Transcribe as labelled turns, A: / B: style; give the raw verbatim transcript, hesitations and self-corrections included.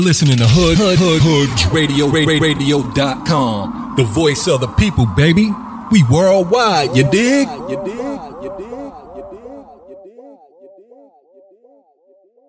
A: Listening to Hood Hood Hood Hoods Radio Radio dot com. The voice of the people, baby. We worldwide, you dig? You dig?